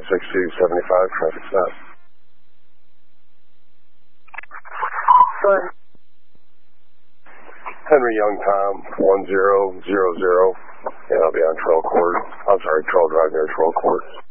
56275, traffic stop. Go ahead. Henry Young Tom, 1000, and I'll be on Trail Court. I'm sorry, Trail Drive near Trail Court.